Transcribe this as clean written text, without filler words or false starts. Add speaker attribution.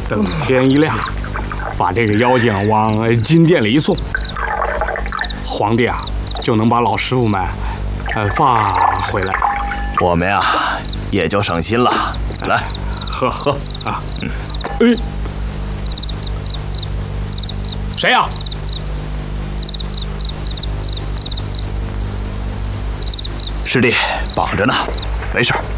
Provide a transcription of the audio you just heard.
Speaker 1: 等天一亮，把这个妖精往金殿里一送，皇帝啊就能把老师傅们放回来。
Speaker 2: 我们呀也就省心了。来，
Speaker 1: 喝啊！谁呀？
Speaker 2: 师弟绑着呢，没事。